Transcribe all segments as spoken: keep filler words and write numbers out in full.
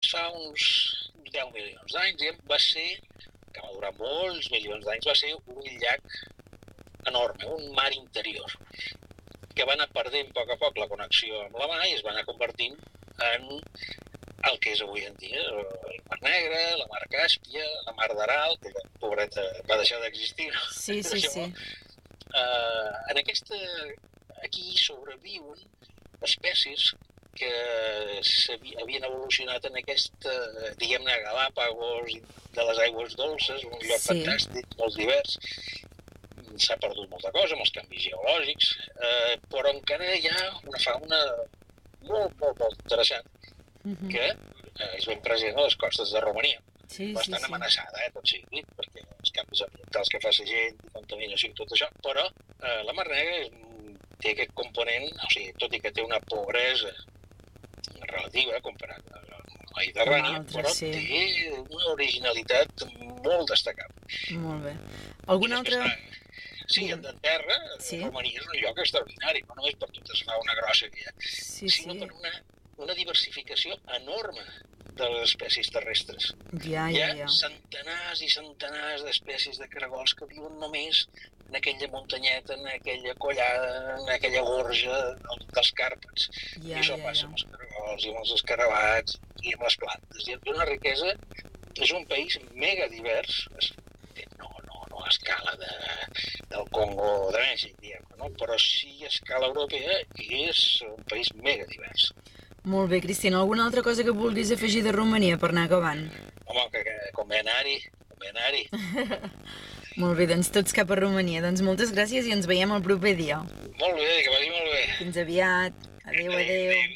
fa uns deu milions d'anys, i va ser, que va durar molts milions d'anys, va ser un llac enorme, un mar interior, que va anar perdent a poc a poc la connexió amb la mar i es va anar convertint en el que és avui en dia el Mar Negre, la Mar Càspia, la Mar d'Aral, que pobreta va deixar d'existir. Sí, sí, sí. Uh, en aquesta, aquí sobreviuen espècies que havien evolucionat en aquesta, diguem-ne, Galápagos de les aigües dolces, un lloc sí. fantàstic, molt divers. S'ha perdut molta cosa amb els canvis geològics, eh, però encara hi ha una fauna molt, molt, molt interessant uh-huh. que eh, és ben present a les costes de Romania. Sí, bastant sí, sí. amenaçada, eh, tot sigui, perquè els canvis ambientals que fa la gent, contaminació i tot això, però eh, la Mar Negra és, té aquest component, o sigui, tot i que té una pobresa relativa comparat a la Mediterrània, altre, però sí. té una originalitat molt destacable. Molt bé. Algun altre... Sí, en terra, sí. Romania és un lloc extraordinari, no només per tota la fauna grossa que hi ha, sí, sinó sí. per una, una diversificació enorme de les espècies terrestres. Ja, hi ha ja, ja. centenars i centenars d'espècies de caragols que viuen només en aquella muntanyeta, en aquella collada, en aquella gorja dels Càrpats. Ja, I això ja, passa ja. amb els caragols i amb els escarabats i amb les plantes. Hi ha una riquesa, és un país mega divers, no, no, no a escala de, del Congo de Mèxic, diguem, no? Però sí a escala europea i és un país mega divers. Molt bé, Cristina. Alguna altra cosa que vulguis afegir de Romania per anar acabant? Home, que, que convé anar-hi, convé anar-hi. Molt bé, doncs tots cap a Romania. Doncs moltes gràcies i ens veiem el proper dia. Molt bé, que vagi molt bé. Fins aviat. Adéu, adéu. adéu.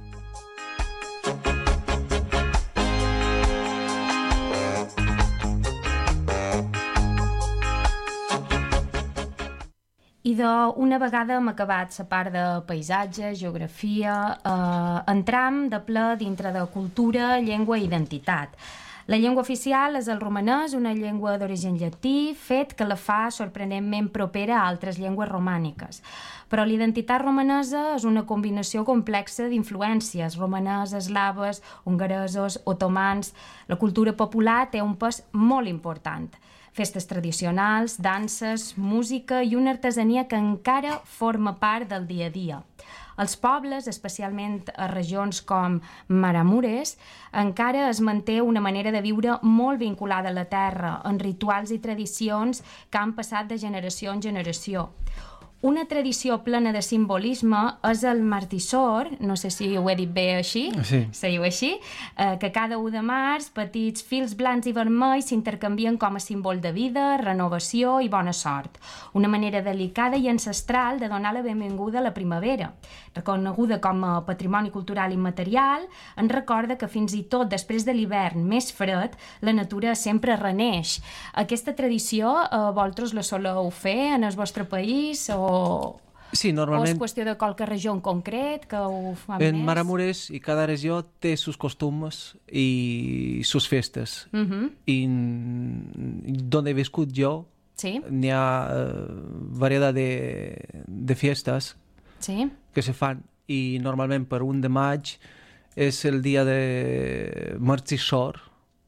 I d'una vegada hem acabat la part de paisatge, geografia, eh, entram de ple dintre de cultura, llengua i identitat. La llengua oficial és el romanès, una llengua d'origen llatí, fet que la fa sorprenentment propera a altres llengües romàniques. Però l'identitat romanesa és una combinació complexa d'influències, romanès, eslaves, hongaresos, otomans. La cultura popular té un pes molt important. Festes tradicionals, danses, música i una artesania que encara forma part del dia a dia. Als pobles, especialment a regions com Maramuresh, encara es manté una manera de viure molt vinculada a la terra, en rituals i tradicions que han passat de generació en generació. Una tradició plena de simbolisme és el martissor, no sé si ho he dit bé així, sí. se diu així, eh, que cada u de març petits fils blancs i vermells s'intercanvien com a símbol de vida, renovació i bona sort. Una manera delicada i ancestral de donar la benvinguda a la primavera. Reconeguda com a patrimoni cultural immaterial, ens recorda que fins i tot després de l'hivern més fred, la natura sempre reneix. Aquesta tradició, eh, vosaltres la soleu fer en el vostre país o... Sí, normalment... O és qüestió de qualque regió en concret que ho fa en més? En Maramuresh i cada regió té sus costums i sus festes. Uh-huh. I d'on he viscut jo, sí. n'hi ha uh, varietat de, de festes sí. que se fan i normalment per un de maig és el dia de martissor,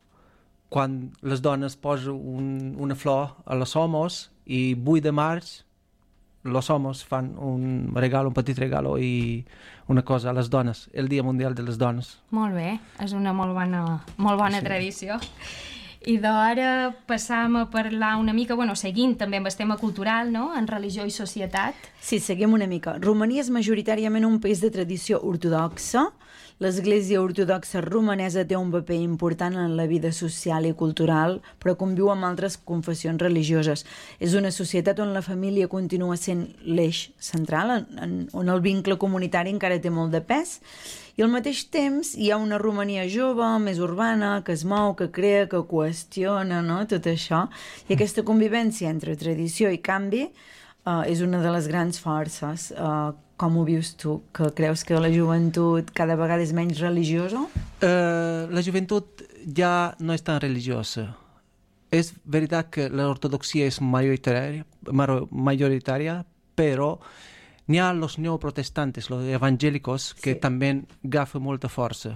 quan les dones posen un, una flor a les homes i vuit de març els homes fan un regalo, un petit regalo i una cosa a les dones, el Dia Mundial de les Dones. Molt bé, és una molt bona, molt bona sí. tradició. I d'ara passam a parlar una mica, bueno, seguint també amb el tema cultural, no?, en religió i societat. Sí, seguim una mica. Romania és majoritàriament un país de tradició ortodoxa. L'Església Ortodoxa Romanesa té un paper important en la vida social i cultural, però conviu amb altres confessions religioses. És una societat on la família continua sent l'eix central, en, en, on el vincle comunitari encara té molt de pes, i al mateix temps hi ha una Romania jove, més urbana, que es mou, que crea, que qüestiona, no?, tot això. I aquesta convivència entre tradició i canvi uh, és una de les grans forces. Uh, Com ho vius tu? Que creus que la joventut cada vegada és menys religiosa? Uh, la joventut ja no és tan religiosa. És veritat que l'ortodoxia és majoritària, majoritària, però n'hi ha els neoprotestantes, els evangèlicos, que sí. també agafen molta força.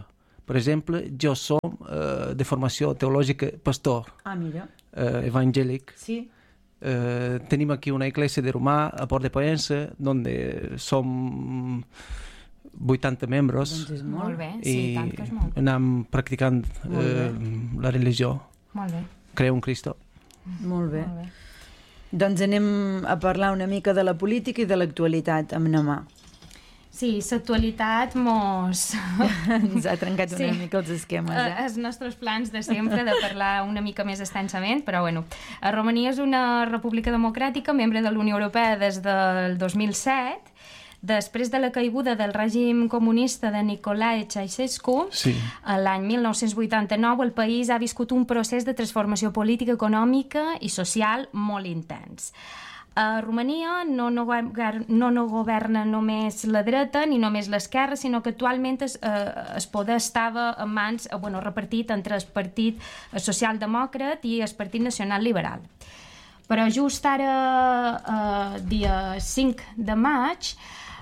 Per exemple, jo som eh, de formació teològica pastor, Ah, mira. eh, evangèlic. Sí. Eh, tenim aquí una iglesia de Romà a Port de Poença, donde som vuitanta membres Doncs és Molt molt. bé, sí, i tant que és molt. anem practicant Molt eh, la religió. Molt bé, Creu en Cristo. Molt bé. molt bé. Doncs anem a parlar una mica de la política i de l'actualitat amb Namà. Sí, l'actualitat mos... Ens ha trencat una Sí. mica els esquemes, Eh, eh? els nostres plans de sempre de parlar una mica més extensament, però bueno, eh, Romania és una república democràtica, membre de la Unió Europea des del dos mil set. Després de la caiguda del règim comunista de Nicolae Ceausescu, Sí. l'any mil nou-cents vuitanta-nou el país ha viscut un procés de transformació política, econòmica i social molt intens. A Romania no no, gover- no, no governa només la dreta ni només l'esquerra, sinó que actualment es, eh, es poder estava en mans, eh, bueno, repartit entre el Partit Socialdemòcrata i el Partit Nacional Liberal. Però just ara, eh, dia cinc de maig,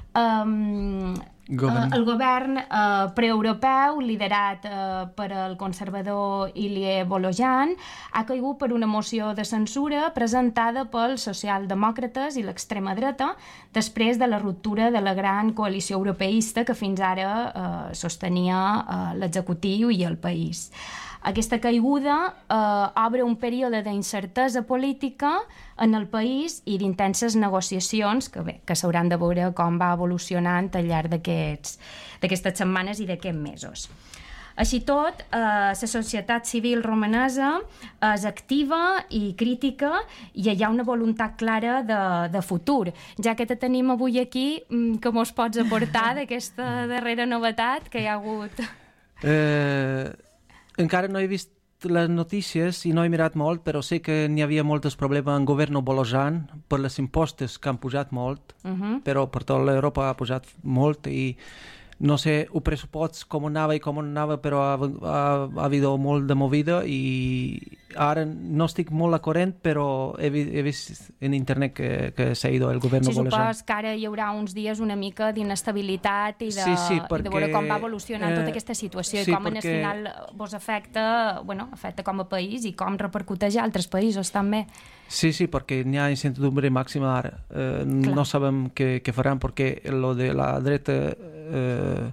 um, Govern. eh, el govern eh, preeuropeu, liderat eh, per el conservador Ilie Volodyan, ha caigut per una moció de censura presentada pels socialdemòcrates i l'extrema dreta després de la ruptura de la gran coalició europeista que fins ara eh, sostenia eh, l'executiu i el país. Aquesta caiguda eh, obre un període d'incertesa política en el país i d'intenses negociacions que, bé, que s'hauran de veure com va evolucionant al llarg d'aquests- d'aquestes setmanes i d'aquests mesos. Així tot, eh, la societat civil romanesa és activa i crítica i hi ha una voluntat clara de, de futur. Ja que te tenim avui aquí, mm, que mos pots aportar d'aquesta darrera novetat que hi ha hagut? Eh, encara no he vist les notícies i no he mirat molt, però sé que n'hi havia molts problemes en govern Volodyan per les impostes que han pujat molt, Uh -huh. però per tota l'Europa ha pujat molt i no sé el pressupost com anava i com anava, però ha, ha, ha habido molt de movida i ara no estic molt a corrent, però he, vi, he vist en internet que, que s'ha ido el govern Sí, Volodyan. supos que ara hi haurà uns dies una mica d'inestabilitat i, de, Sí, sí, i de veure perquè, com va evolucionant eh, tota aquesta situació sí, i com en el perquè- final vos afecta, bueno, afecta com a país i com repercuteix a altres països també. Sí, sí, perquè n'hi ha incertidumbre màxima ara. Eh, no sabem què, què faran perquè lo de la dreta eh,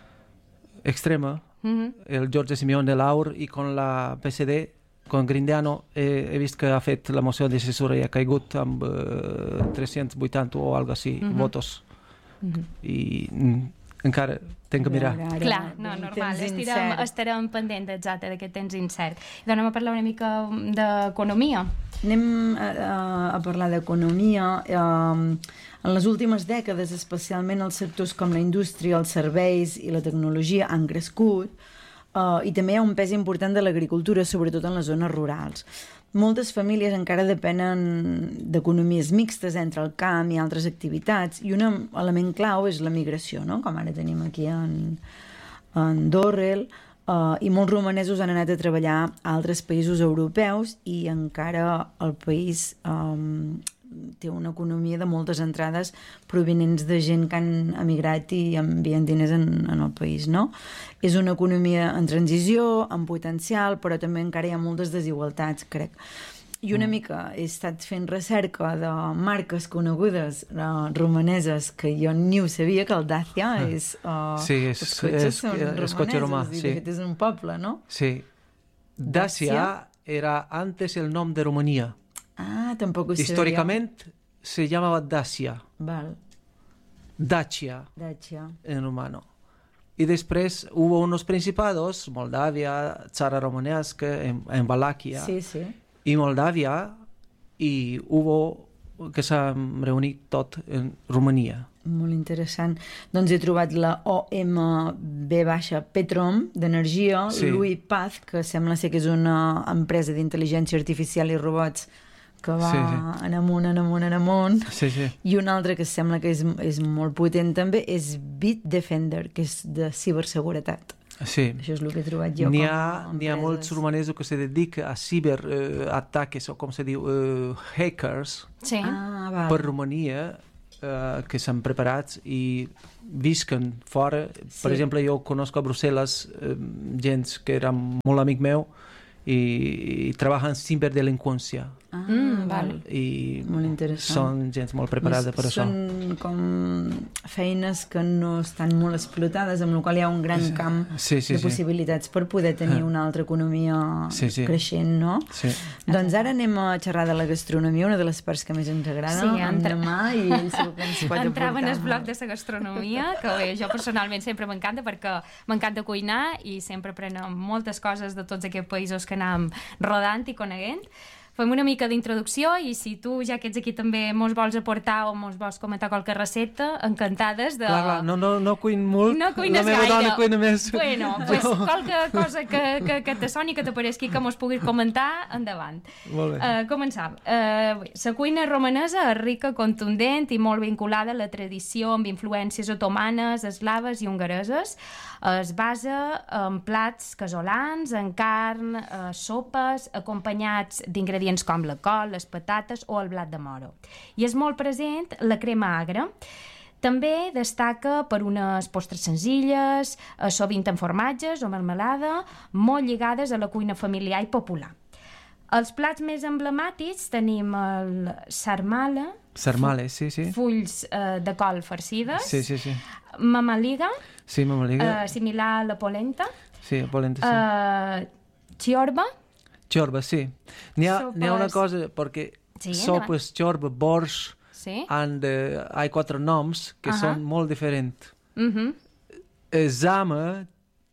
extrema, Uh -huh. el Giorgio Simeone de l'Aur i con la P S D, con Grindeano, eh, he vist que ha fet la moció de censura i ha caigut amb eh, tres-cents vuitanta o algo així, Mhm. votos. Mhm. I mm, encara tenc que mirar. Ara, ara, Clar, no, temps normal, estarem, incert. estarem pendents exacte d'aquest temps incert. I doncs anem a parlar una mica d'economia. Anem a, a, a parlar d'economia. Eh, en les últimes dècades, especialment els sectors com la indústria, els serveis i la tecnologia han crescut eh, i també hi ha un pes important de l'agricultura, sobretot en les zones rurals. Moltes famílies encara depenen d'economies mixtes entre el camp i altres activitats i un element clau és la migració, no? Com ara tenim aquí en, en Dorrel, Uh, i molts romanesos han anat a treballar a altres països europeus i encara el país um, té una economia de moltes entrades provenents de gent que han emigrat i envien diners en, en el país, no? És una economia en transició, en potencial, però també encara hi ha moltes desigualtats, crec. I una mica he estat fent recerca de marques conegudes uh, romaneses que jo ni ho sabia, que el Dacia és... Uh, Sí, és- els cotxes és- són és cotxe romà, romanesos, i sí. de fet és un poble, no? Sí. Dacia era antes el nom de Romania. Ah, tampoc ho sabia. Históricamente se llamaba Dacia, Val, Dacia Dacia. en romano. Y después hubo unos principados, Moldavia, Tsara Romanesca, en, en Valaquia Sí, sí. y Moldavia, y hubo que s'han reunit tot en Romania. Molt interessant. Doncs he trobat la O M B Petrom d'energia, Sí. Louis Paz, que sembla ser que és una empresa d'intel·ligència artificial i robots que va Sí, sí. en amunt, en amunt, en amunt. Sí, sí. I un altre que sembla que és, és molt potent també és Bitdefender, que és de ciberseguretat. Sí. Això és el que he trobat jo. N'hi com ha, a n'hi ha molts empreses. romanesos que se dediquen a ciberataques, o com se diu, eh, hackers, Sí. Ah, val. per Romania, uh, que s'han preparat i visquen fora. Sí. Per exemple, jo conozco a Brussel·les uh, gent que era molt amic meu i, i treballen ciberdelinqüència. Ah, Mm, val. I Molt interessant. són gent molt preparada per això. Són com feines que no estan molt explotades, amb la qual hi ha un gran camp Sí, sí, de sí. possibilitats per poder tenir una altra economia Sí, sí. creixent, no? Sí. Doncs ara anem a xerrar de la gastronomia, una de les parts que més ens agrada, Sí, amb entra- demà, i ell segur que ens pot Entrava en aportar el bloc molt. de la gastronomia, que bé, jo personalment sempre m'encanta perquè m'encanta cuinar i sempre aprenem moltes coses de tots aquests països que anàvem rodant i coneguent. Fem una mica d'introducció i si tu, ja que ets aquí, també mos vols aportar o mos vols comentar qualque recepta, encantades de... Clar, clar, no, no, no cuin molt, No cuines la meva gaire. dona cuina més. Bueno, pues, qualque cosa que, que, que te soni, que t'apareixi, que mos puguis comentar, endavant. Molt bé. Uh, començam. Uh, bé, la cuina romanesa és rica, contundent i molt vinculada a la tradició amb influències otomanes, eslaves i hongareses. Es basa en plats casolans, en carn, uh, sopes, acompanyats d'ingredients com la col, les patates o el blat de moro. I és molt present la crema agra. També destaca per unes postres senzilles, eh, sovint amb formatges o melmelada, molt lligades a la cuina familiar i popular. Els plats més emblemàtics tenim el sarmale, Sarmale, sí, sí. fulls eh, de col farcides, Sí, sí, sí. mamaliga, Sí, mamaliga. eh, similar a la polenta, Sí, polenta, sí. eh, ciorba, Xorba, sí. N'hi ha, Sopes. n'hi ha una cosa, perquè Sí, sopes, xorba, borsch, sí, han de, hi ha quatre noms que Ahà. són molt diferents. mhm, Eh, Zama,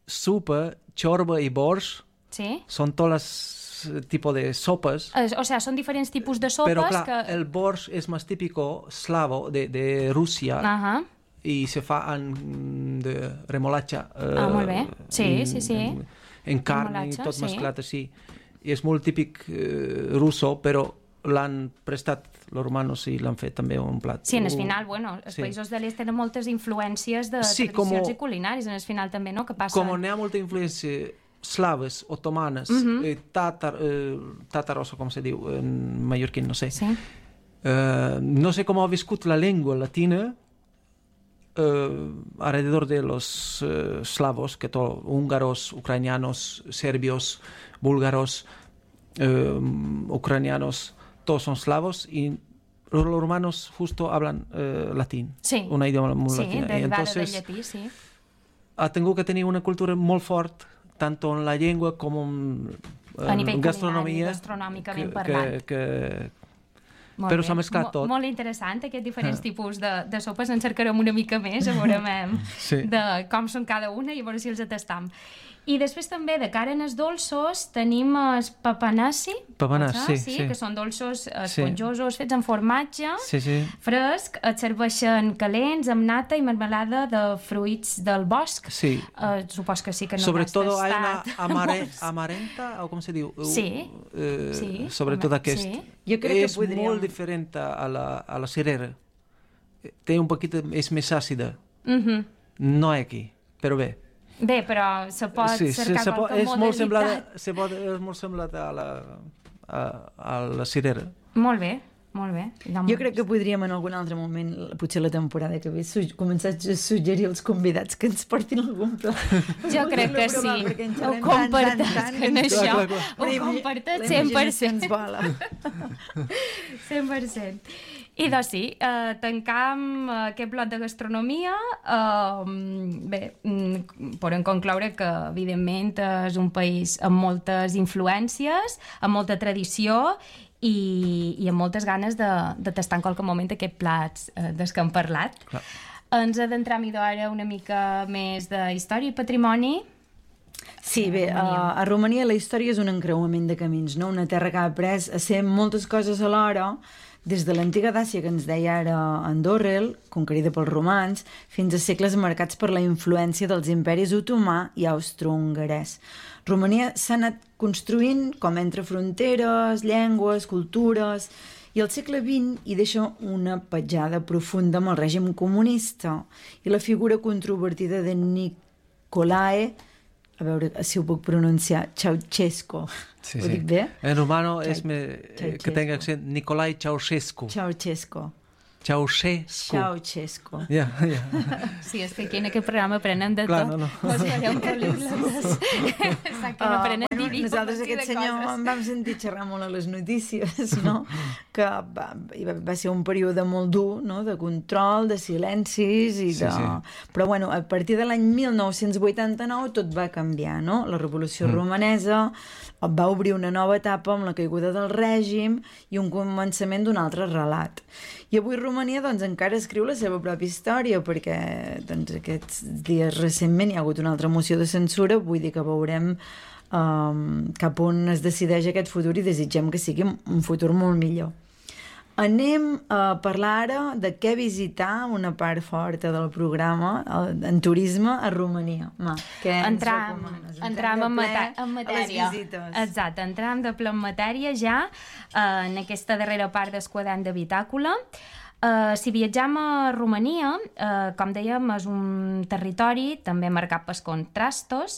supa, xorba i borsch sí. són tots els tipus de sopes, Eh, o sea, són diferents tipus de sopes però clar, que... el borsch és més típico slavo de, de Rússia Ahà. i se fa en de remolatxa. Eh, Ah, molt bé. Sí, en, sí, sí. En, en carn i Remolatxa, tot sí. mesclat així. I és molt típic eh, russo, però l'han prestat els romanos i l'han fet també un plat. Sí, en el Uh, final, bueno, els sí. països de l'est tenen moltes influències de Sí, tradicions como- i culinaris, en el final també, no?, que passen... Com n'hi ha molta influència slaves, otomanes, Mhm. eh, tàtar, eh, tàtaros, o com se diu en mallorquín, no sé. Sí. Eh, no sé com ha viscut la llengua latina eh, alrededor de los eh, slavos, que to, húngaros, ucranianos, serbios, búlgaros, eh, ucranianos, todos son slavos y los romanos justo hablan eh, latín, Sí. una idioma muy Sí, latina. Y derivada entonces del llatí, sí. ha tingut que tenir una cultura molt fort, tanto en la llengua com en, A nivell en gastronomia. culinari, gastronòmicament que, parlant. que, que, Molt però bé. s'ha mesclat Mo- tot. Molt interessant, aquests diferents tipus de, de sopes. En cercarem una mica més, a veure em, Sí. de com són cada una i a veure si els atestam. I després també, de cara en els dolços, tenim els papanassi, Papanassi, sí, sí. que són dolços Sí. esponjosos, fets amb formatge, sí, sí. fresc, et serveixen calents amb nata i marmelada de fruits del bosc. Sí. Uh, supos que sí que no Sobretot t'has hay una tastat amare, molts. amarenta, o com se diu? Sí, Eh, sí, Sobretot home, aquest. sí. Jo crec que és podríem- molt diferent a la, a la cirera. Té un poquit, és més àcida. Mhm. No aquí, però bé. Bé, però se pot sí, cercar se, se pot, qualque és molt semblat, modernitat. se pot, és molt semblat a la, a, a la cirera. Molt bé, molt bé. Jo crec que podríem en algun altre moment, potser la temporada que ve, su començar a suggerir als convidats que ens portin algun plat. Jo crec que sí. Perquè en Ho xerrem comparteix, tant, tant, tant, que en ens- això Clar, clar, clar. ho La ima- comparteix la cent per imaginació cent. ens vola. cent per cent. I doncs sí, eh, tancam aquest bloc de gastronomia. Eh, bé, mm, podem concloure que, evidentment, és un país amb moltes influències, amb molta tradició i, i amb moltes ganes de, de tastar en qualque moment aquests plats eh, dels que hem parlat. Clar. Doncs Ens adentram ara una mica més de història i patrimoni. Sí, bé, a, a Romania la història és un encreuament de camins, no? Una terra que ha après a ser moltes coses alhora, des de l'antiga Dàcia, que ens deia ara Andorrel, conquerida pels romans, fins a segles marcats per la influència dels imperis otomà i austro-hongarès. Romania s'ha anat construint com entre fronteres, llengües, cultures, i al segle vint hi deixa una petjada profunda amb el règim comunista i la figura controvertida de Nicolae, a veure si ho puc pronunciar, Ceausescu. Sí, Ho sí. dic bé? En romano Chau- és me, eh, que Ceausescu. tenga accent Nicolae Ceausescu. Ceausescu. Ceausescu. Ceausescu. Ja, ja. Sí, és que aquí en aquest programa aprenem de Clar, tot. no, no. Ens farem pel·lícules. Exacte, no aprenem bueno, ni dir nosaltres com aquest de senyor coses. en vam sentir xerrar molt a les notícies, no? Que va, hi va, va ser un període molt dur, no? De control, de silencis i Sí, de... sí. Però bueno, a partir de l'any mil nou-cents vuitanta-nou tot va canviar, no? La Revolució mm. Romanesa va obrir una nova etapa amb la caiguda del règim i un començament d'un altre relat. I avui Romania doncs, encara escriu la seva pròpia història, perquè doncs, aquests dies recentment hi ha hagut una altra moció de censura, vull dir que veurem um, cap on es decideix aquest futur i desitgem que sigui un futur molt millor. Anem a parlar ara de què visitar, una part forta del programa, en turisme a Romania. Ma, què ens Entram, recomanes? entram en, de mate ple en a matèria. les visites. Exacte, entram de ple en matèria ja eh, en aquesta darrera part del quadern de Bitàcola. Uh, si viatjam a Romania, uh, com dèiem, és un territori també marcat pels contrastos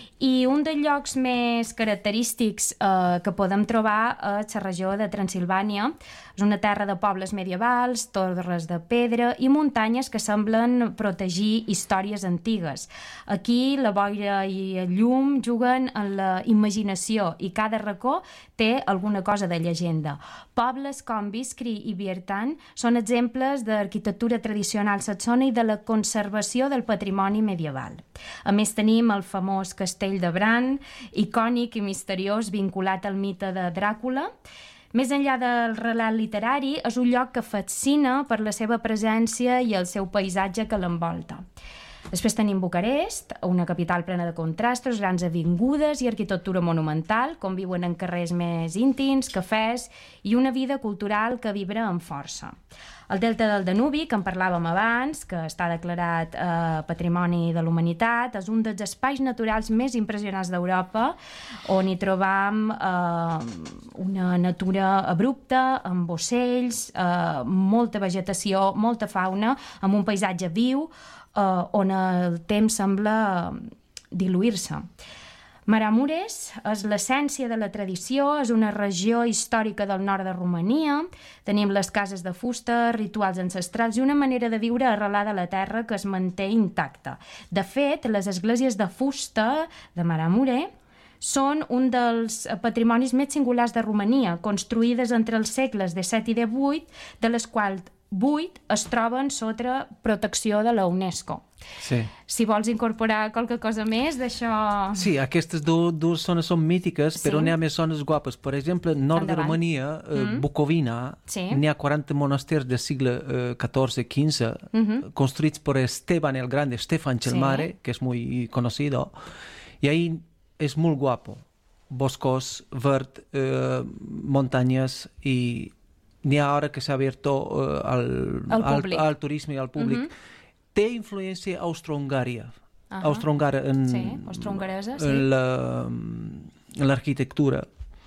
i un dels llocs més característics uh, que podem trobar és la regió de Transilvània. És una terra de pobles medievals, torres de pedra i muntanyes que semblen protegir històries antigues. Aquí la boira i el llum juguen en la imaginació i cada racó té alguna cosa de llegenda. Pobles com Viskri i Viertan són exemples d'arquitectura tradicional saxona i de la conservació del patrimoni medieval. A més tenim el famós castell de Bran, icònic i misteriós vinculat al mite de Dràcula. Més enllà del relat literari, és un lloc que fascina per la seva presència i el seu paisatge que l'envolta. Després tenim Bucarest, una capital plena de contrastos, grans avingudes i arquitectura monumental, com viuen en carrers més íntims, cafès i una vida cultural que vibra amb força. El delta del Danubi, que en parlàvem abans, que està declarat eh, Patrimoni de la Humanitat, és un dels espais naturals més impressionants d'Europa, on hi trobam eh, una natura abrupta, amb ocells, eh, molta vegetació, molta fauna, amb un paisatge viu, eh, on el temps sembla diluir-se. Maramures és l'essència de la tradició, és una regió històrica del nord de Romania. Tenim les cases de fusta, rituals ancestrals i una manera de viure arrelada a la terra que es manté intacta. De fet, les esglésies de fusta de Maramure són un dels patrimonis més singulars de Romania, construïdes entre els segles disset i divuit, de les quals vuit es troben sota protecció de la UNESCO. Sí. Si vols incorporar qualque cosa més d'això... Sí, aquestes dues, dues zones són mítiques, Sí. però n'hi ha més zones guapes. Per exemple, nord Endavant. de Romania, eh, Mm. Bucovina, Sí. n'hi ha quaranta monestirs del segle eh, catorze quinze, Mhm. construïts por Esteban el Grande, Stefan el Sí. Mare, que es muy conocido, y ahí es muy guapo. Boscos, verd, eh, montañas, y ni ahora que se ha abierto eh, al, Al al, públic. al turisme i al públic. Mhm. Té influència austro-hungària. Ahà. Austro-hungara en, Sí, austrohongaresa, sí. en la- en l'arquitectura.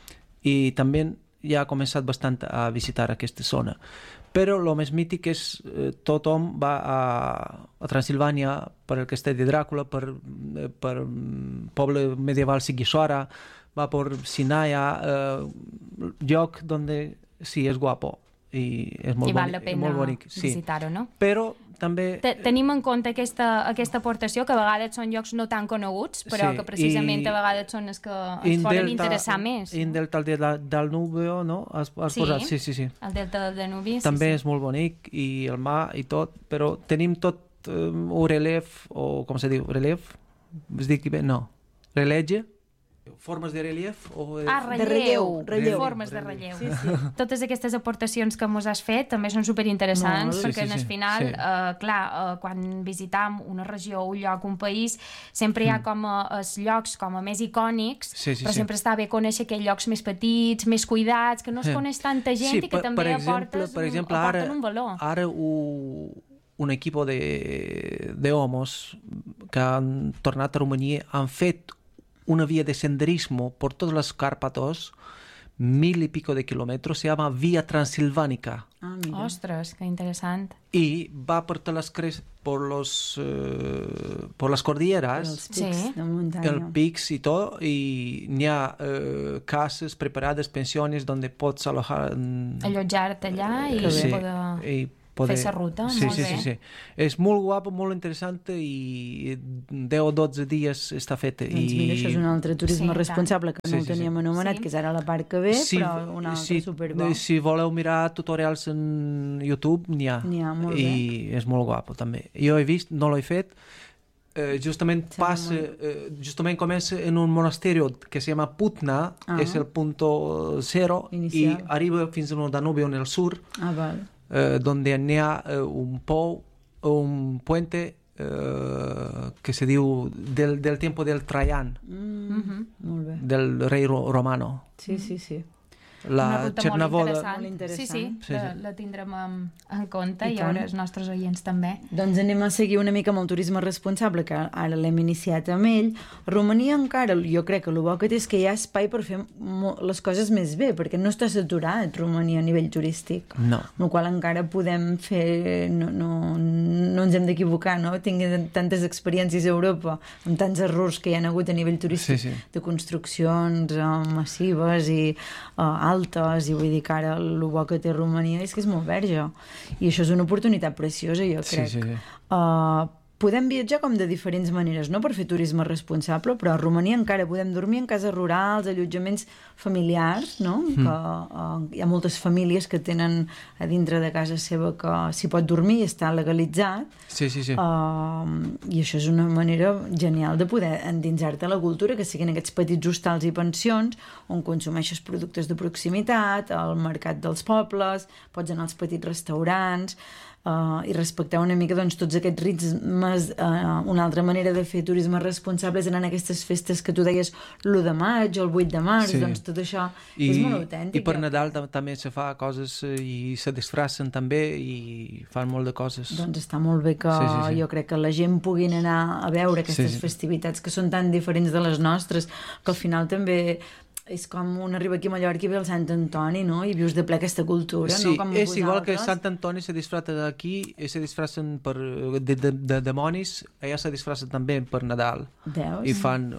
I també ja ha començat bastant a visitar aquesta zona. Però el més mític és eh, tothom va a, a Transilvània per el castell de Dràcula, per, eh, per mm, poble medieval Sighisoara, va per Sinaia, eh, lloc donde sí, és guapo i és molt I val bonic, la pena molt bonic, sí. visitar-ho, no? Però també... Te- Tenim en compte aquesta, aquesta aportació, que a vegades són llocs no tan coneguts, però Sí, que precisament i- a vegades són els que in ens poden delta- interessar més. In delta del, del Danubio, no? Has, has Sí. posat? Sí, sí, sí. El delta del Danubi, sí, També sí. és molt bonic, i el mar i tot, però tenim tot eh, un relief, o com se diu, relief? Es diu bé? No. Rellege? Formes de relief? O de... Ah, De relleu, relleu, relleu. formes de relleu. Sí, sí. Totes aquestes aportacions que mos has fet també són superinteressants, Molt. perquè Sí, sí, en el sí. final, Sí. eh, clar, eh, quan visitam una regió, un lloc, un país, sempre hi ha com a, els llocs com a més icònics, Sí, sí, però sí. sempre està bé conèixer aquells llocs més petits, més cuidats, que no es Sí. coneix tanta gent Sí, i que per- també per exemple, aportes per un, exemple, aporten ara, un valor. Ara un, un equip de, de homos que han tornat a Romania han fet una via de senderismo por todos los Cárpatos, mil y pico de kilómetros, se llama Vía Transilvánica. Ah, mira. Ostres, que interessant. Y va por todas las cres por los eh, por las cordilleras, Els pics Sí. de muntanya. el Pix y todo, y n'hi ha eh, casas preparadas, pensiones donde pots alojar en- Allotjar-te allà i sí, poder... i poder... Fer la ruta, sí, molt sí, bé. Sí, sí. És molt guapo, molt interessant i deu o dotze dies està feta. Doncs i... mira, això és un altre turisme Sí, responsable que Sí, no el sí, sí. teníem anomenat, Sí. que és ara la part que ve, si, però un altre si, superbo. si voleu mirar tutorials en YouTube, n'hi ha. N'hi ha, molt I és molt guapo, també. Jo he vist, no l'he fet, eh, justament Sembla passa, molt- eh, justament comença en un monasterio que se llama Putna, Ah. és el punto cero, Inicial. i arriba fins al Danubio en el sur, Ah, val. eh, donde n'hi ha eh, un pou, un puente eh, que se diu del, del tiempo del Trajan, Mm, Mhm. Molt bé. del rei ro- romano. Sí, sí, sí. Una La ruta Chernavoda... molt interessant. Molt interessant. Sí, sí, Sí, la, sí. la tindrem en, en compte I i, tant. ara els nostres oients també. Doncs anem a seguir una mica amb el turisme responsable, que ara l'hem iniciat amb ell. Romania encara, jo crec que el bo que té és que hi ha espai per fer mo- les coses més bé, perquè no està saturat Romania a nivell turístic. No. Amb la qual encara podem fer... No, no, no ens hem d'equivocar, no? Tinguin tantes experiències a Europa, amb tants errors que hi ha hagut a nivell turístic, Sí, sí. de construccions eh, massives i eh, altes, i vull dir que ara el bo que té Romania és que és molt verge. I això és una oportunitat preciosa, jo Sí, crec. sí, sí. Uh, podem viatjar com de diferents maneres, no per fer turisme responsable, però a Romania encara podem dormir en cases rurals, allotjaments familiars, no? Mm. Que uh, hi ha moltes famílies que tenen a dintre de casa seva que s'hi pot dormir i està legalitzat. Sí, sí, sí. Uh, I això és una manera genial de poder endinsar-te a la cultura, que siguin aquests petits hostals i pensions on consumeixes productes de proximitat, al mercat dels pobles, pots anar als petits restaurants, Uh, i respectar una mica doncs, tots aquests ritmes. Uh, una altra manera de fer turisme responsable és anar a aquestes festes que tu deies l'u de maig o el vuit de març, Sí. doncs tot això I, és molt autèntic. I per Nadal tam també se fa coses eh, i se disfracen també i fan molt de coses. Doncs està molt bé que Sí, sí, sí. jo crec que la gent puguin anar a veure aquestes Sí, sí. festivitats que són tan diferents de les nostres, que al final també és com un arriba aquí a Mallorca i ve el Sant Antoni, no? I vius de ple aquesta cultura, Sí, no? Com és igual que vosaltres. Sant Antoni se disfrata aquí i se disfracen per, de, de, de demonis, allà se disfracen també per Nadal. Veus? I fan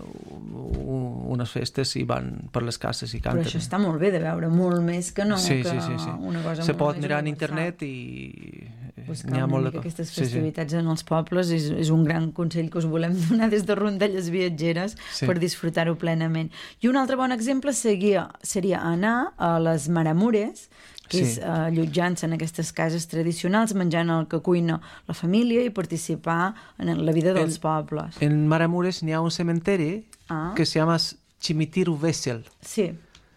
u- unes festes i van per les cases i Però canten. això està molt bé de veure, molt més que no, sí, que sí, sí, sí. una cosa Se molt pot més mirar en universal. internet i Buscar n'hi ha una molt mica de co- aquestes Sí, sí. festivitats en els pobles és, és un gran consell que us volem donar des de Rondelles Viatgeres Sí. per disfrutar-ho plenament. I un altre bon exemple seria, seria anar a les Maramures, que Sí. és eh, allotjant-se en aquestes cases tradicionals, menjant el que cuina la família i participar en la vida dels En- pobles. En Maramures n'hi ha un cementeri Ah. que se llama Cimitiru Vesel, Sí,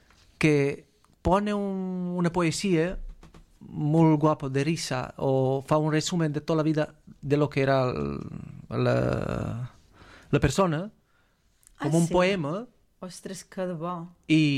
que pone un- una poesia molt guapo de risa o fa un resumen de tota la vida de lo que era el- la, la persona, com Ah, un sí? poema, ostres, que de bo.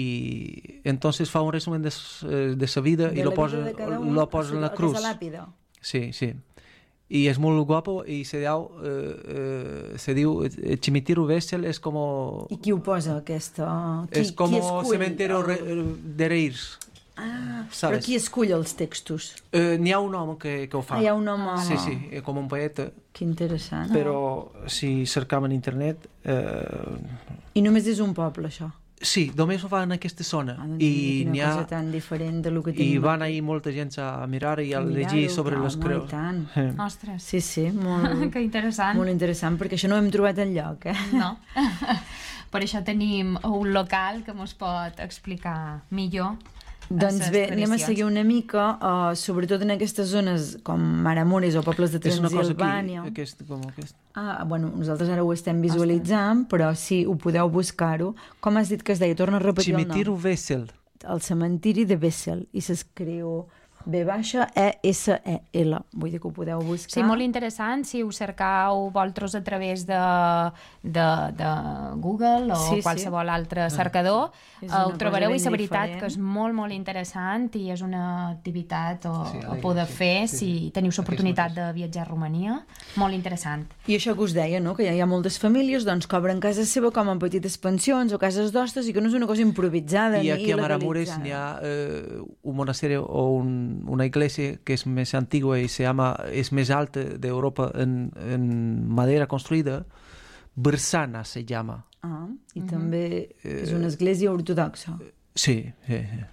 y entonces fa un resumen de, s- eh, de sa vida De y la lo posa, vida de cada un, lo posa en la a cruz. aquesta làpida. Sí, sí. I és molt guapo i se diu, eh, eh, se diu eh, Cimitiru Vesel és com... I qui ho posa, aquesta? Qui, és com qui escull cementerio el- re- de reis. Ah, ¿sabes? però qui escull els textos? Eh, N'hi ha un home que, que ho fa. Ah, hi ha un home... Sí, sí, eh, com un poeta, Que interessant. però si cercam en internet... Eh, I només és un poble, això. sí, només ho fa en aquesta zona. Ah, doncs I quina n'hi ha... cosa tan diferent de lo que I tenim. van ahir molta gent a mirar i a A llegir mirar-ho, sobre clar, les home, creus. i tant. Eh. Ostres, Sí, sí, molt, que interessant. molt interessant, perquè això no ho hem trobat enlloc, eh? No? Per això tenim un local que mos pot explicar millor. Doncs les bé, anem a tradicions. seguir una mica, uh, sobretot en aquestes zones com Maramures o pobles de És una cosa Transilvània. aquí, aquest, com aquest. Ah, bueno, nosaltres ara ho estem visualitzant, però sí, ho podeu buscar-ho. Com has dit que es deia? Torna a repetir Cimitiru el nom. Vesel. El cementiri de Bessel, i s'escriu B baixa E S E L. Vull dir que ho podeu buscar. Sí, molt interessant, si ho cercau vosaltres a través de, de, de Google o Sí, sí. qualsevol altre cercador, És eh, una ho cosa trobareu i ben la veritat diferent. que és molt, molt interessant i és una activitat o, Sí, a alegre, poder sí, fer sí, si sí. teniu Aquest l'oportunitat mateix. de viatjar a Romania. Molt interessant. I això que us deia, no? Que hi ha, hi ha moltes famílies doncs, que obren casa seva com en petites pensions o cases d'hostes i que no és una cosa improvisada I ni aquí a Maramures legalitzada. n'hi ha eh, un monasterio o un, una iglesia que és més antigua i se llama, és més alta d'Europa en, en madera construïda, Bersana se llama. Ah, i Mhm. també és una església ortodoxa. Sí, sí, sí.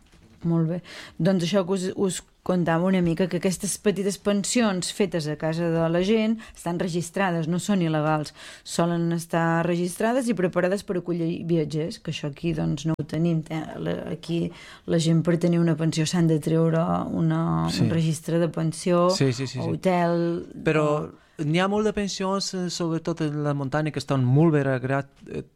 Molt bé. Doncs això que us, us contava una mica, que aquestes petites pensions fetes a casa de la gent estan registrades, no són il·legals, solen estar registrades i preparades per acollir viatgers, que això aquí doncs no ho tenim. Eh? Aquí la gent per tenir una pensió s'han de treure una, sí. un registre de pensió, sí, sí, sí, sí. hotel... Però n'hi ha molt de pensions, sobretot en la muntanya, que estan molt ben agrat,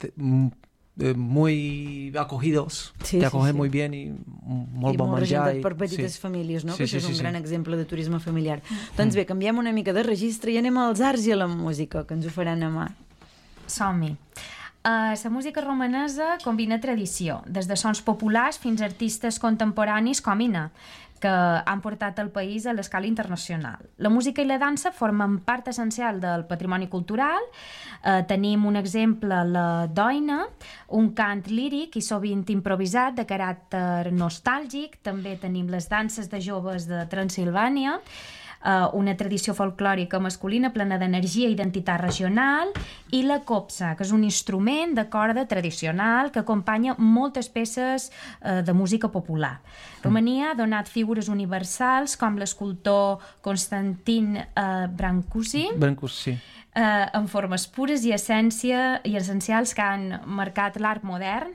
Eh, muy acogidos, sí, te acogen sí, sí. muy bien y molt I bon molt menjar. I per petites sí. famílies, no? Sí, que sí, això és un sí, gran sí. exemple de turisme familiar. Mm. Doncs bé, canviem una mica de registre i anem als arts i a la música, que ens ho faran a mà. Som-hi. Uh, la música romanesa combina tradició, des de sons populars fins a artistes contemporanis com Ina, que han portat el país a l'escala internacional. La música i la dansa formen part essencial del patrimoni cultural. Eh, tenim un exemple, la doina, un cant líric i sovint improvisat de caràcter nostàlgic. També tenim les danses de joves de Transilvània, Uh, una tradició folclòrica masculina plena d'energia i identitat regional, i la copsa, que és un instrument de corda tradicional que acompanya moltes peces uh, de música popular. Romania ha donat figures universals com l'escultor Constantin uh, Brancusi, Brancusi. Uh, en formes pures i, essència, i essencials que han marcat l'art modern.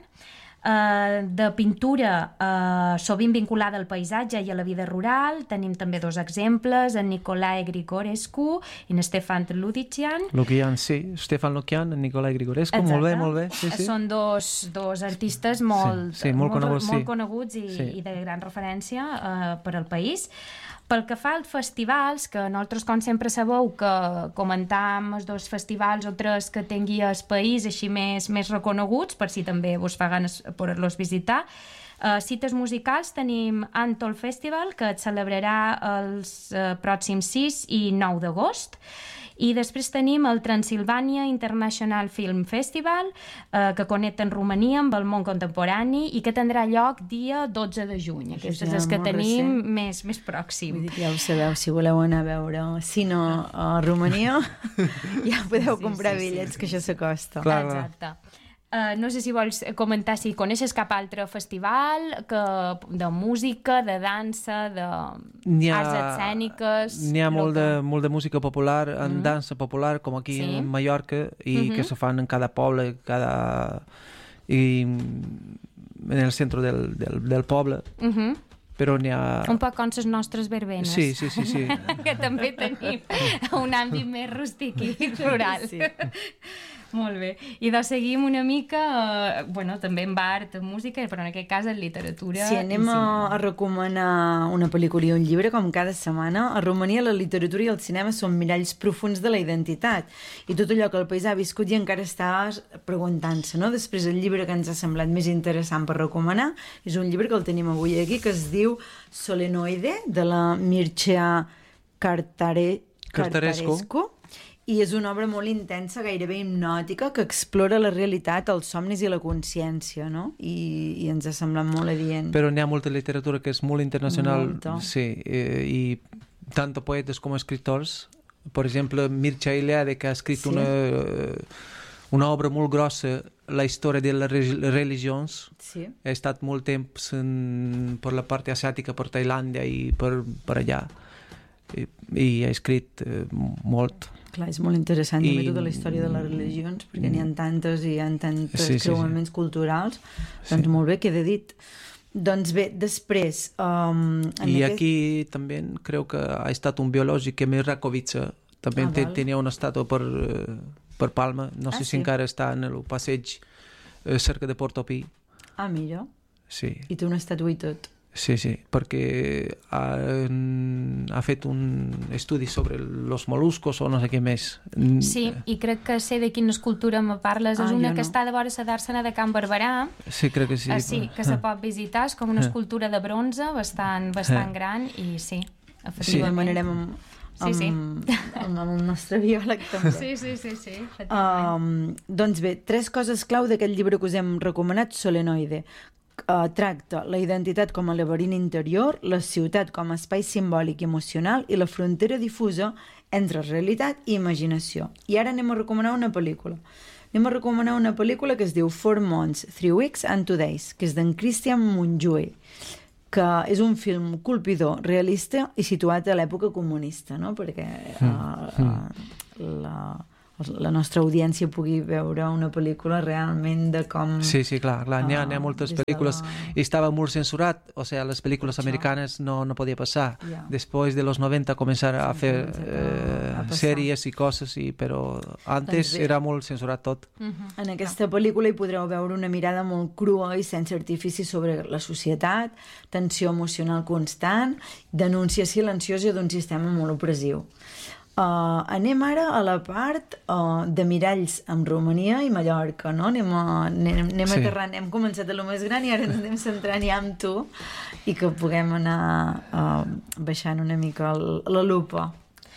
Uh, de pintura uh, sovint vinculada al paisatge i a la vida rural. Tenim també dos exemples, en Nicolae Grigorescu i en Stefan Ludician. Lukian, sí, Stefan Lukian, en Nicolae Grigorescu. Exacte. Molt bé, molt bé. Sí, sí. Són dos, dos artistes molt, sí, sí, molt, molt coneguts, sí. molt coneguts i, sí. i de gran referència uh, per al país. Pel que fa als festivals, que nosaltres, com sempre sabeu, que comentam els dos festivals o tres que tingui el país així més, més reconeguts, per si també vos fa ganes poder-los visitar. Uh, cites musicals tenim Antol Festival, que es celebrarà els uh, pròxims sis i nou d'agost. I després tenim el Transilvània International Film Festival, eh, que connecta en Romania amb el món contemporani i que tindrà lloc dia dotze de juny. Aquestes ja, és que tenim més, més pròxim. Vull dir que ja ho sabeu, si voleu anar a veure cine a Romania, ja podeu comprar sí, sí, bitllets, sí, sí. que això s'acosta. Exacte. Uh, no sé si vols comentar si coneixes cap altre festival que, de música, de dansa, d'arts escèniques... N'hi ha molt de, molt de música popular, en mm -hmm. dansa popular, com aquí sí. en Mallorca, i mm -hmm. que se fan en cada poble, cada... i en el centre del, del, del poble. Mm -hmm. Però n'hi ha... Un poc com les nostres verbenes. Sí, sí, sí. sí. Que també tenim un àmbit més rústic i rural. Sí. Molt bé. I doncs seguim una mica, eh, bueno, també en art, en música, però en aquest cas en literatura. Sí, anem a, a recomanar una pel·lícula i un llibre, com cada setmana. A Romania la literatura i el cinema són miralls profuns de la identitat. I tot allò que el país ha viscut i encara està preguntant-se, no? Després el llibre que ens ha semblat més interessant per recomanar és un llibre que el tenim avui aquí, que es diu Solenoide, de la Mircea Cartare... Cartarescu. I és una obra molt intensa, gairebé hipnòtica, que explora la realitat, els somnis i la consciència, no? I, i ens ha semblat molt adient. Però n'hi ha molta literatura que és molt internacional. Molta. Sí, eh, i tant poetes com escriptors. Per exemple, Mircea Eliade, que ha escrit sí. una, una obra molt grossa, la història de les religions. Sí. Ha estat molt temps en, per la part asiàtica, per Tailàndia i per, per allà. I, i ha escrit eh, molt. Clar, és molt interessant I... també tota la història de les religions, perquè n'hi ha tantes i hi ha tantes sí, sí, creuaments sí. culturals. Doncs sí. molt bé, queda dit. Doncs bé, després... Um, I aquest... aquí també crec que ha estat un biològic, Emil Rakovica, també ah, ten, tenia una estàtua per, per Palma, no ah, sé sí. si encara està en el passeig eh, cerca de Portopí. Ah, mira. Sí. I té una estàtua i tot. Sí, sí, perquè ha, ha fet un estudi sobre els mol·luscos o no sé què més. Sí, i crec que sé de quina escultura me parles. Ah, és una que no. està de vora la d'Àrsena de Can Barberà. Sí, crec que sí. Ah, sí, que se pot visitar. És com una escultura de bronze bastant, bastant gran i sí, efectivament. Sí, demanarem amb, amb, sí, sí. amb, amb el nostre biòleg també. Sí, sí, sí, sí, um, doncs bé, tres coses clau d'aquest llibre que us hem recomanat, Solenoide. Uh, tracta la identitat com a laberint interior, la ciutat com a espai simbòlic i emocional i la frontera difusa entre realitat i imaginació. I ara anem a recomanar una pel·lícula. Anem a recomanar una pel·lícula que es diu Four Months, Three Weeks and Two Days, que és d'en Christian Mungiu, que és un film colpidor, realista i situat a l'època comunista, no? Perquè uh, uh, la, la nostra audiència pugui veure una pel·lícula realment de com... Sí, sí, clar, clar. Uh, n'hi ha, n'hi ha moltes pel·lícules la... i estava molt censurat, o sea, les pel·lícules americanes no, no podia passar. Yeah. Després de los noventa començar a sí, fer eh, a sèries i coses, i, però antes doncs era molt censurat tot. Uh-huh. En aquesta pel·lícula hi podreu veure una mirada molt crua i sense artifici sobre la societat, tensió emocional constant, denúncia silenciosa d'un sistema molt opressiu. Uh, anem ara a la part uh, de miralls amb Romania i Mallorca, no? Anem, a, anem, anem sí. aterrant, hem començat a lo més gran i ara ens anem centrant ja amb tu i que puguem anar uh, baixant una mica el, la lupa.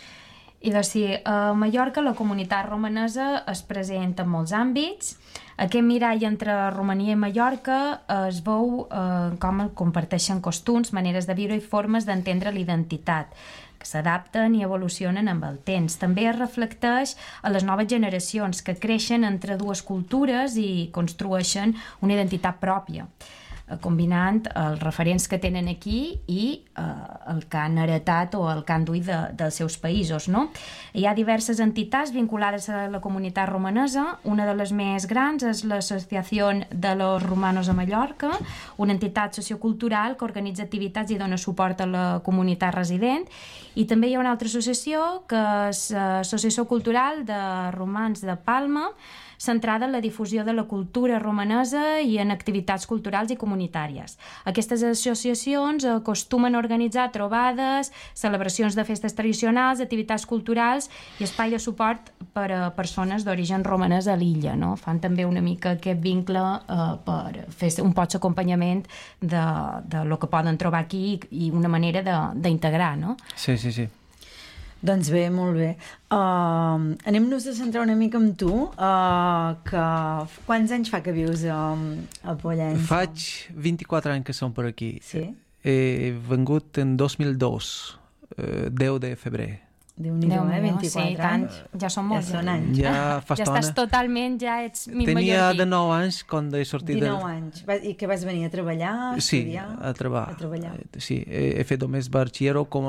I doncs sí, a Mallorca la comunitat romanesa es presenta en molts àmbits. Aquest mirall entre Romania i Mallorca es veu eh, com comparteixen costums, maneres de viure i formes d'entendre l'identitat, que s'adapten i evolucionen amb el temps. També es reflecteix a les noves generacions que creixen entre dues cultures i construeixen una identitat pròpia, combinant els referents que tenen aquí i eh, el que han heretat o el que han duit de, dels seus països, no? Hi ha diverses entitats vinculades a la comunitat romanesa. Una de les més grans és l'Associació de los Romanos a Mallorca, una entitat sociocultural que organitza activitats i dona suport a la comunitat resident. I també hi ha una altra associació, que és l'Associació Cultural de Romans de Palma, centrada en la difusió de la cultura romanesa i en activitats culturals i comunitàries. Aquestes associacions acostumen a organitzar trobades, celebracions de festes tradicionals, activitats culturals i espai de suport per a persones d'origen romanès a l'illa, no? Fan també una mica aquest vincle eh, per fer un poc d'acompanyament de, de lo que poden trobar aquí i una manera d'integrar, no? Sí, sí, sí. Doncs bé, molt bé. Uh, anem-nos a centrar una mica amb tu. Uh, que... Quants anys fa que vius a, a Pollença? Faig vint-i-quatre anys que som per aquí. Sí? He vengut en dos mil dos, eh, deu de febrer. Déu-n'hi-do, eh? vint-i-quatre sí, anys. Ja són molts. Ja són anys. Ja fa ja estona. estàs totalment, ja ets mi Tenia mallorquí. de nou anys quan he sortit... dinou de... anys. I que vas venir a treballar, a sí, estudiar? a, treballar. a treballar. Sí, he, he fet només batxillero, com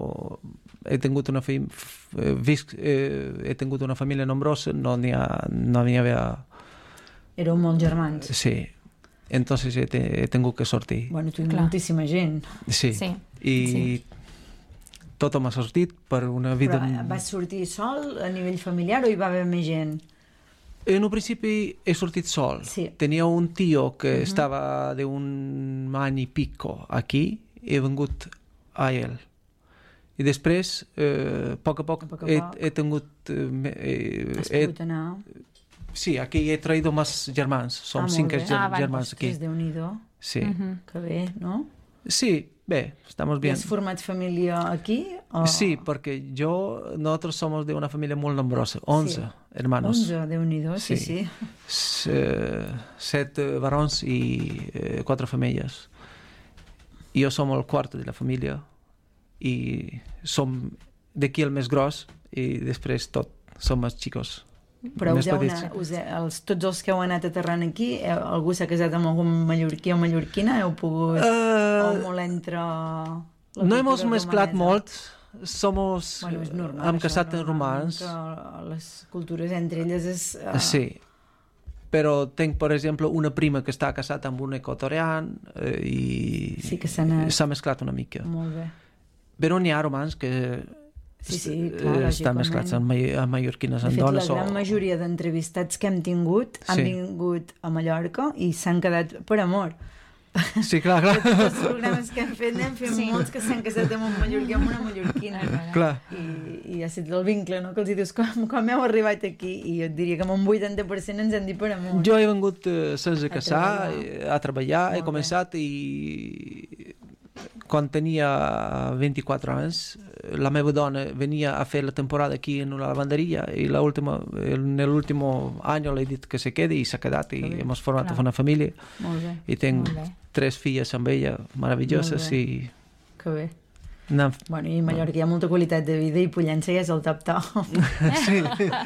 he tingut una fi... Visc, eh, he tingut una família nombrosa, no n'hi ha, no n'hi havia... Éreu molts germans. Sí, entonces he, he tingut que sortir. Bueno, tu i moltíssima gent. Sí, sí. i sí. Tot m'ha sortit per una vida... Però vas sortir sol a nivell familiar o hi va haver més gent? En un principi he sortit sol. Sí. Tenia un tio que Uh-huh. estava de un any i pico aquí, he vengut a ell. I després, eh, a poc a poc, A poc a he, poc. he tingut... Eh, Has he, pogut anar? sí, aquí he traïdo més germans. Som Ah, molt cinc bé. ger Ah, vale. germans aquí. Ostres, Déu-n'hi-do. Sí. Mhm. Que bé, no? Sí, bé, estamos I bien. has format família aquí? O... Sí, porque yo, nosotros somos de una familia muy nombrosa, once Sí. hermanos. Onze, Déu-n'hi-do, sí, sí. Sí. S- eh, set eh, varons y eh, cuatro femelles. Yo somos el cuarto de la familia y som d'aquí el més gros i després tot som els xicos. Però més us heu petits. anat, us he, els, tots els que heu anat aterrant aquí, heu, algú s'ha casat amb algun mallorquí o mallorquina? Heu pogut... Uh, o molt entre... la no cultura hemos mezclat romanesa? molt, somos... Bueno, és normal, hem això, casat en normalment, romans. que les cultures entre elles és... Uh... Sí, però tinc, per exemple, una prima que està casada amb un equatorian eh, i Sí que s'ha anat. s'ha mesclat una mica. Molt bé. Però n'hi ha romans que Sí, sí, eh, clar, estan lògicament. mesclats amb, mai- amb mallorquines, De amb fet, dones. la gran o... majoria d'entrevistats que hem tingut han Sí. vingut a Mallorca i s'han quedat per amor. Sí, clar, clar. Tots els programes que hem fet n'hem fet sí. molts que s'han casat amb un mallorquí amb una mallorquina. clar. I, i ha estat el vincle, no? Que els hi dius, com, com heu arribat aquí? I jo et diria que amb un vuitanta per cent ens han dit per amor. Jo he vengut eh, sense casar, treballar. eh, a treballar, Molt he començat i quan tenia veinticuatro anys la meva dona venia a fer la temporada aquí en una lavanderia i la última, en l'último año le he dit que se quedi i s'ha quedat i bé. hem format Clar. una família Molt bé, i tinc Molt bé. tres filles amb ella meravelloses Molt bé. i que bé. anem... Bueno, i a Mallorca hi ha molta qualitat de vida i Pollença ja és el top-top. Sí.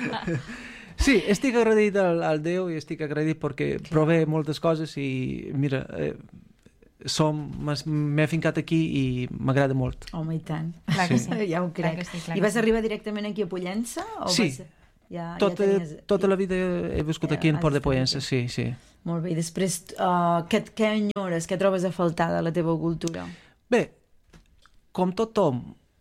Sí, estic agraït al, al Déu i estic agraït perquè prové moltes coses i mira, eh, som, m'he fincat aquí i m'agrada molt. Home, i tant. Clar que Sí. sí. Ja ho Clar crec. que sí, clar I que vas sí. arribar directament aquí a Pollença? O Sí. Vas... Ja, Tota, ja tenies... tota la vida he viscut aquí en Has Port de estat Pollença, aquí. sí, sí. Molt bé, i després uh, què, què enyores, què trobes a faltar de la teva cultura? Bé, com tothom,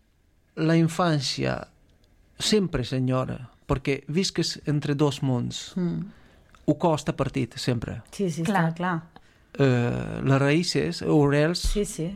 la infància sempre s'enyora, perquè visques entre dos mons. Mm. Ho costa partit, sempre. Sí, sí, Clar. clar, clar. Uh, les raïces, Urels Sí, sí.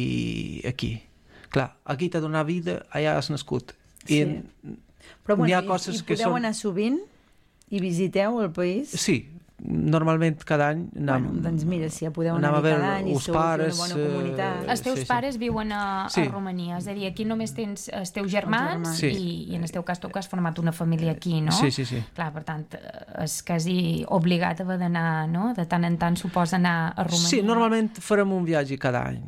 i aquí. Clar, aquí t'ha donat vida, allà has nascut. I Sí. Però n'hi bueno, ha i, coses i que podeu són... anar sovint i visiteu el país? Sí, normalment cada any anam, Bueno, doncs mira, si ja podeu anem anar a veure cada any i els sou una pares, bona eh, comunitat. Els teus Sí, sí. pares viuen a, Sí. a Romania, és a dir, aquí només tens els teus germans, germans. Sí. i, i en el teu cas tu que has format una família aquí, no? Sí, sí, sí. Clar, per tant, eh, és quasi obligat haver d'anar, no? De tant en tant suposa anar a Romania. Sí, normalment farem un viatge cada any.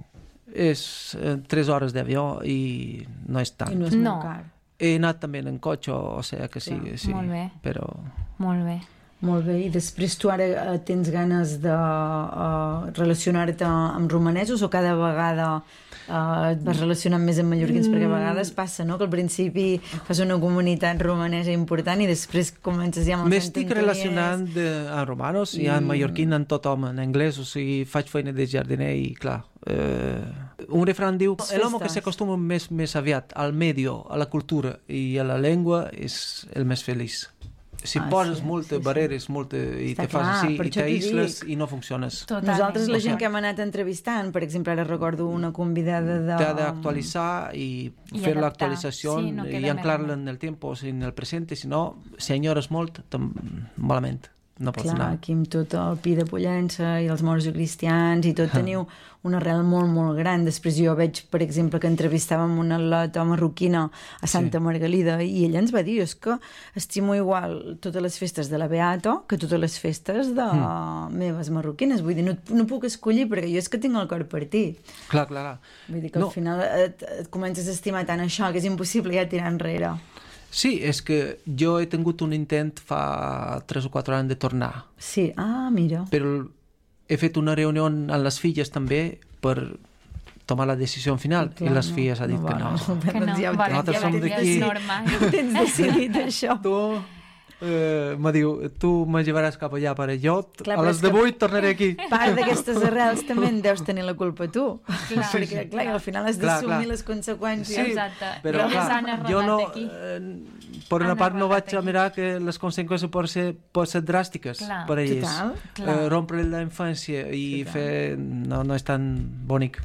És eh, tres hores d'avió i no és tant. I no és No. molt car. He anat també en cotxe, o sigui que sí, Clar, sí. molt bé. Però... Molt bé. Molt bé, i després tu ara eh, tens ganes de uh, relacionar-te amb romanesos o cada vegada uh, et vas relacionant més amb mallorquins? Mm. Perquè a vegades passa, no?, que al principi fas una comunitat romanesa important i després comences ja amb els M'estic ententoniers. relacionant de, amb romanos i amb mallorquín, amb tothom, en anglès, o sigui, faig feina de jardiner i, clar, eh, un refrán diu l'home que s'acostuma més, més aviat al medio, a la cultura i a la llengua és el més feliç. Si Ah, poses sí, moltes sí, sí. barreres molta, i Està te fas clar, així, per i això t'ho t'aïsles dic. i no funciones. Totalment. Nosaltres, la gent O que hem anat entrevistant, per exemple, ara recordo una convidada de... T'ha d'actualitzar i, I fer adaptar. l'actualització Sí, no queda i anclar-la més. en el temps, en el present, si no, si enyores molt, malament. No pots Clar, anar. aquí amb tot el Pi de Pollença i els moros i cristians i tot teniu una arrel molt, molt gran. Després jo veig, per exemple, que entrevistàvem una atleta marroquina a Santa Sí. Margalida i ella ens va dir, és que estimo igual totes les festes de la Beata que totes les festes de mm. meves marroquines. Vull dir, no, no puc escollir perquè jo és que tinc el cor partit. Clar, clar, clar. Vull dir que No. al final et, et comences a estimar tant això que és impossible ja tirar enrere. Sí, és que jo he tingut un intent fa tres o quatre anys de tornar, Sí, ah, mira. però he fet una reunió amb les filles també per tomar la decisió final Clar, i les no, filles han dit no que va, no. no. Que no, Doncs ja ho bueno, Nosaltres ja som ho d'aquí. tens normal. Ho tens decidit, això. Tu eh, me diu, tu me llevaràs cap allà, pare. Jo Clar, a però les és de que- vuit tornaré aquí. Part d'aquestes arrels també en deus tenir la culpa tu. Clar. Perquè, clar, al final has Clar, d'assumir clar. les conseqüències. Sí, Exacte. però I clar, s'han arrelat jo no, aquí. eh, per una Han part no arrelat vaig a aquí. mirar que les conseqüències poden ser, poden ser dràstiques Clar. per a ells. Total, clar. Eh, rompre la infància i Total. fer... No, no és tan bonic.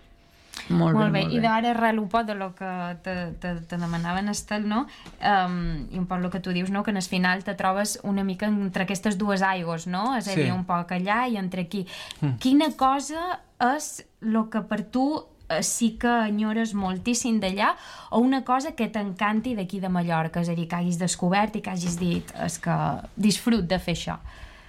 Molt, Molt bé, molt i d'ara arrel un poc de lo que te, te, te demanaven, Estel, no? Um, i un poc el que tu dius, no? Que en el final te trobes una mica entre aquestes dues aigües, no? És a Sí. dir, un poc allà i entre aquí. Mm. Quina cosa és el que per tu eh, sí que enyores moltíssim d'allà o una cosa que t'encanti d'aquí de Mallorca, és a dir, que hagis descobert i que hagis dit és que disfrut de fer això.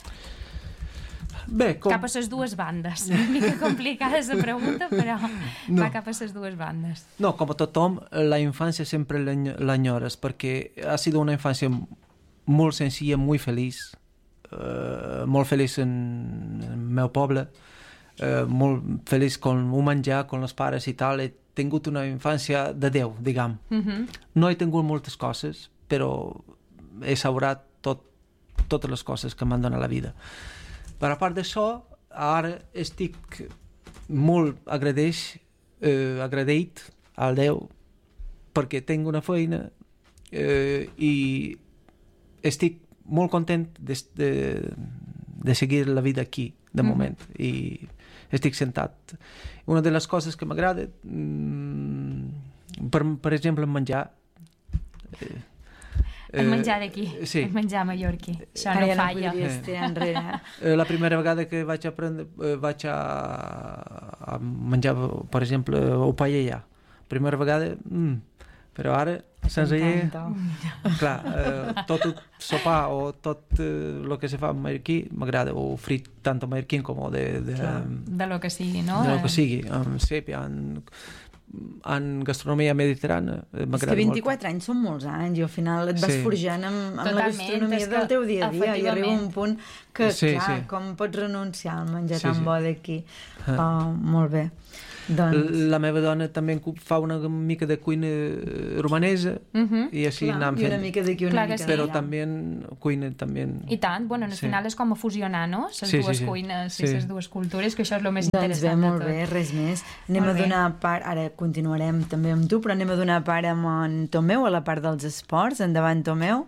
Bé, com... Cap a les dues bandes. Una mica complicada la pregunta, però No. va cap a les dues bandes. No, com a tothom, la infància sempre l'eny- l'enyores, perquè ha sido una infància molt senzilla, molt feliç, eh, molt feliç en el meu poble, eh, molt feliç con un menjar, con els pares i tal. He tingut una infància de Déu, diguem. Mhm. No he tingut moltes coses, però he saborat tot, totes les coses que m'han donat la vida. Per a part d'això, ara estic molt agradeix, eh, agraït al Déu perquè tinc una feina eh, i estic molt content de, de, de seguir la vida aquí, de moment, mm-hmm. i estic sentat. Una de les coses que m'agrada, mm, per, per exemple, menjar, eh, El menjar d'aquí, sí. el menjar mallorquí. Això Ara no ja no falla. podries tirar enrere. Eh, la primera vegada que vaig aprendre eh, vaig a, a menjar, per exemple, o paella. Primera vegada, mm, però ara, sense ella, clar, eh, tot el sopar o tot el eh, que se fa mallorquí m'agrada, o frit tant mallorquí com de, de, De lo que sigui, no? de lo que sigui, amb sèpia, amb en gastronomia mediterrània. És que vint-i-quatre anys són molts anys i al final et vas sí. forjant amb, amb la gastronomia del teu dia a dia i arriba un punt que, sí, clar, sí. com pots renunciar al menjar sí, tan sí. bo d'aquí. Oh, molt bé. Doncs... La meva dona també fa una mica de cuina romanesa uh -huh. i així clar, anàvem fent. I una mica d'aquí, una clar mica sí. Però d'allà. també cuina també... I tant, bueno, al sí. final és com a fusionar, no? Les sí, dues sí, sí. cuines sí. i les dues cultures, que això és el més doncs interessant bé, de molt tot. bé, res més. Anem molt a donar part, ara continuarem també amb tu, però anem a donar part amb en Tomeu a la part dels esports. Endavant, Tomeu.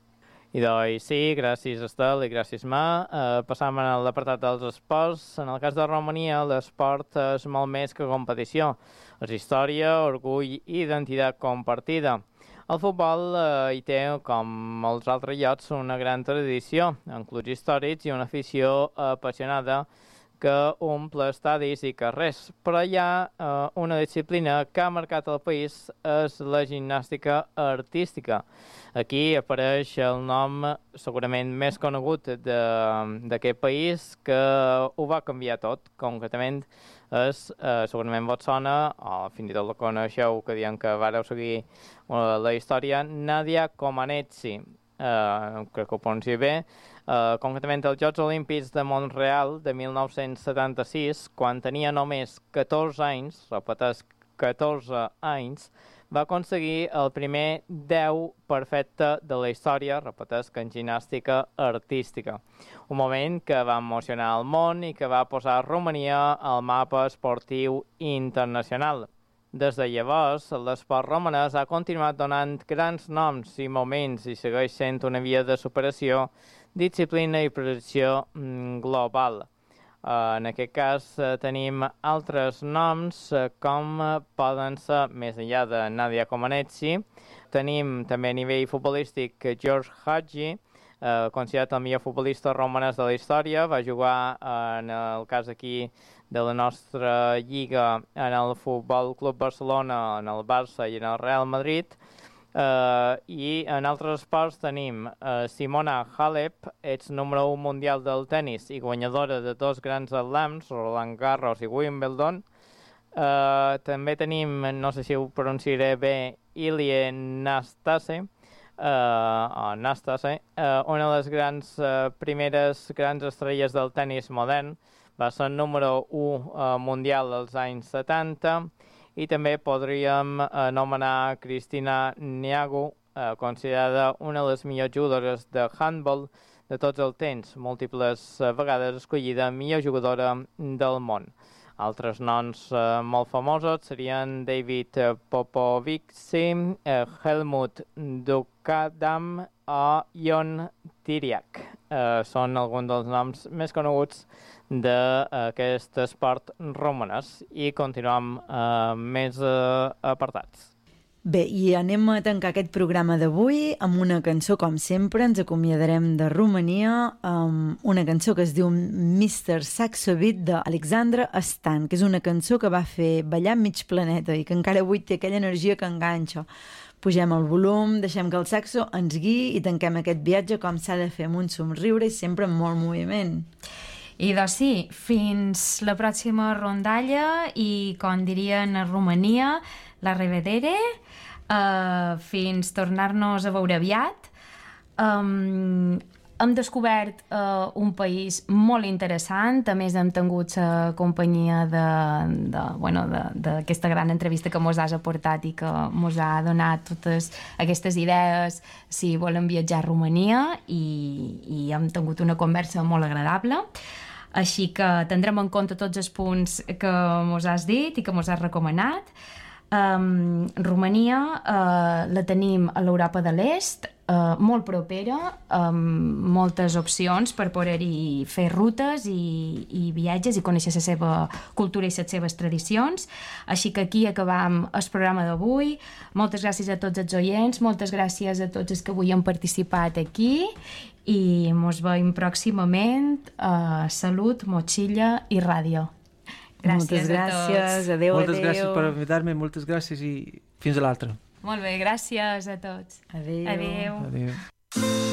I doncs sí, gràcies Estel i gràcies Ma. Uh, passam a l'apartat dels esports. En el cas de Romania, l'esport és molt més que competició. És història, orgull i identitat compartida. El futbol uh, hi té, com molts altres llocs, una gran tradició, amb clubs històrics i una afició apassionada que omple estadis i carrers. Però hi ha uh, una disciplina que ha marcat el país, és la gimnàstica artística. Aquí apareix el nom segurament més conegut d'aquest país que ho va canviar tot. Concretament és, eh, segurament vos sona, o fins i tot la coneixeu, que diem que vareu seguir uh, la història, Nadia Comaneci. Uh, crec que ho pronuncio bé. Uh, concretament els Jocs Olímpics de Montreal de mil nou-cents setanta-sis, quan tenia només catorze anys, repeteix, catorze anys, va aconseguir el primer deu perfecte de la història, repeteix, que en gimnàstica artística. Un moment que va emocionar el món i que va posar Romania al mapa esportiu internacional. Des de llavors, l'esport romanès ha continuat donant grans noms i moments i segueix sent una via de superació, disciplina i projecció global. Uh, en aquest cas uh, tenim altres noms uh, com uh, poden ser, més enllà de Nadia Comaneci, tenim també a nivell futbolístic George Hagi, uh, considerat el millor futbolista romanès de la història, va jugar uh, en el cas aquí de la nostra lliga en el Futbol Club Barcelona, en el Barça i en el Real Madrid. Uh, I en altres esports tenim uh, Simona Halep, ex número un mundial del tennis i guanyadora de dos grans slams, Roland Garros i Wimbledon. Uh, també tenim, no sé si ho pronunciaré bé, Ilie Nastase, uh, o Nastase, uh, una de les grans, uh, primeres grans estrelles del tennis modern, va ser número un uh, mundial als anys setanta. I també podríem anomenar Cristina Niago, eh, considerada una de les millors jugadores de handball de tots els temps, múltiples vegades escollida millor jugadora del món. Altres noms eh, molt famosos serien David Popovici, eh, Helmut Dukadam o Jon Tiriak. Eh, són alguns dels noms més coneguts d'aquest esport romanès i continuem uh, més uh, apartats. Bé, i anem a tancar aquest programa d'avui amb una cançó, com sempre, ens acomiadarem de Romania amb una cançó que es diu mister Saxo Beat d'Alexandra Stan, que és una cançó que va fer ballar mig planeta i que encara avui té aquella energia que enganxa. Pugem el volum, deixem que el saxo ens guiï i tanquem aquest viatge com s'ha de fer, amb un somriure i sempre amb molt moviment. I doncs sí, fins la pròxima rondalla i, com dirien a Romania, la revedere, uh, fins tornar-nos a veure aviat. Um, hem descobert uh, un país molt interessant, a més hem tingut la companyia de, de, bueno, d'aquesta gran entrevista que mos has aportat i que mos ha donat totes aquestes idees si volem viatjar a Romania i, i hem tingut una conversa molt agradable. Així que tindrem en compte tots els punts que mos has dit i que mos has recomanat. Um, Romania uh, la tenim a l'Europa de l'Est, uh, molt propera, amb moltes opcions per poder-hi fer rutes i, i viatges i conèixer la seva cultura i les seves tradicions. Així que aquí acabam el programa d'avui. Moltes gràcies a tots els oients, moltes gràcies a tots els que avui han participat aquí i mos veiem pròximament a Salut, Motxilla i Ràdio. Gràcies moltes gràcies, a tots. Adéu, moltes adéu. gràcies per invitar-me, moltes gràcies i fins a l'altra. Molt bé, gràcies a tots. Adéu. Adéu. Adéu.